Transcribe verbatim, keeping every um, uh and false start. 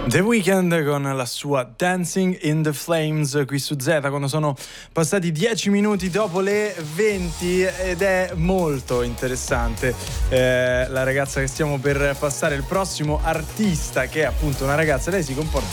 The Weeknd con la sua Dancing in the Flames qui su Z, quando sono passati dieci minuti dopo le venti, ed è molto interessante eh, la ragazza che stiamo per passare, il prossimo artista, che è appunto una ragazza. Lei si comporta